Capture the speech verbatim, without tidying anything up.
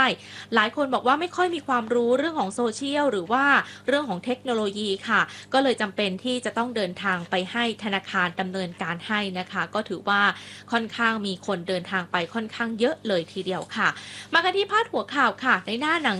หลายคนบอกว่าไม่ค่อยมีความรู้เรื่องของโซเชียลหรือว่าเรื่องของเทคโนโลยีค่ะก็เลยจำเป็นที่จะต้องเดินทางไปให้ธนาคารดำเนินการให้นะคะก็ถือว่าค่อนข้างมีคนเดินทางไปค่อนข้างเยอะเลยทีเดียวค่ะมากันที่พาดหัวข่าวค่ะในหน้าหนัง